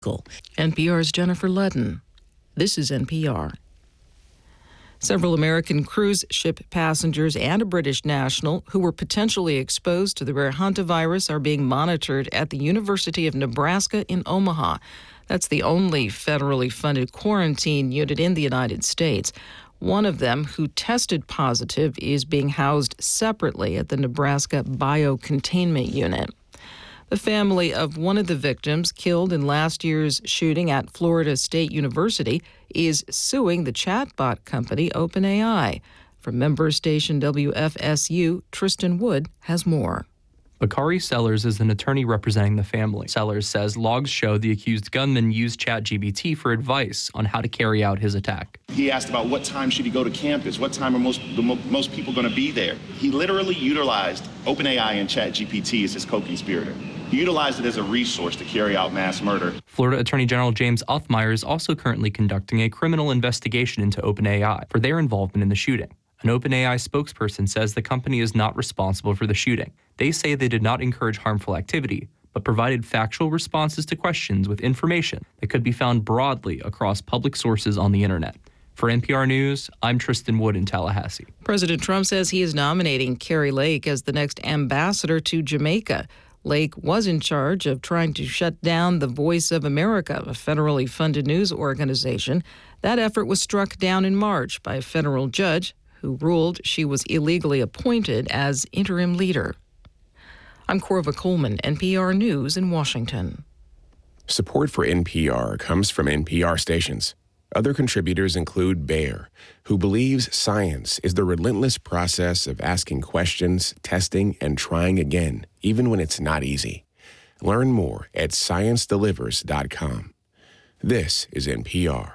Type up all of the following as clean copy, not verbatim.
NPR's Jennifer Ludden. This is NPR. Several American cruise ship passengers and a British national who were potentially exposed to the rare hantavirus are being monitored at the University of Nebraska in Omaha. That's the only federally funded quarantine unit in the United States. One of them, who tested positive, is being housed separately at the Nebraska Biocontainment Unit. The family of one of the victims killed in last year's shooting at Florida State University is suing the chatbot company OpenAI. From member station WFSU, Tristan Wood has more. Bakari Sellers is an attorney representing the family. Sellers says logs show the accused gunman used ChatGPT for advice on how to carry out his attack. He asked about what time should he go to campus, what time are most people going to be there. He literally utilized OpenAI and ChatGPT as his co-conspirator. He utilized it as a resource to carry out mass murder. Florida Attorney General James Uthmeier is also currently conducting a criminal investigation into OpenAI for their involvement in the shooting. An OpenAI spokesperson says the company is not responsible for the shooting. They say they did not encourage harmful activity, but provided factual responses to questions with information that could be found broadly across public sources on the internet. For NPR News, I'm Tristan Wood in Tallahassee. President Trump says he is nominating Kari Lake as the next ambassador to Jamaica. Lake was in charge of trying to shut down the Voice of America, a federally funded news organization. That effort was struck down in March by a federal judge who ruled she was illegally appointed as interim leader. I'm Corva Coleman, NPR News in Washington. Support for NPR comes from NPR stations. Other contributors include Bayer, who believes science is the relentless process of asking questions, testing, and trying again, even when it's not easy. Learn more at ScienceDelivers.com. This is NPR.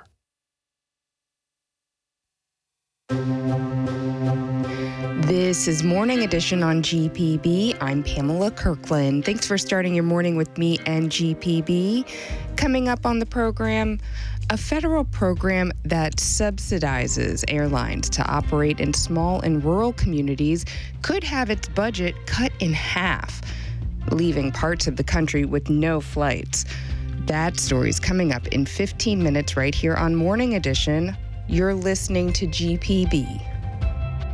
This is Morning Edition on GPB. I'm Pamela Kirkland. Thanks for starting your morning with me and GPB. Coming up on the program, a federal program that subsidizes airlines to operate in small and rural communities could have its budget cut in half, leaving parts of the country with no flights. That story's coming up in 15 minutes right here on Morning Edition. You're listening to GPB.